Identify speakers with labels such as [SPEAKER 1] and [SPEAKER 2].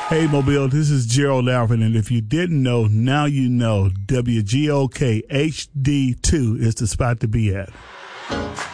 [SPEAKER 1] Hey, Mobile, this is Gerald Alford, and if you didn't know, now you know WGOK HD2 is the spot to be at.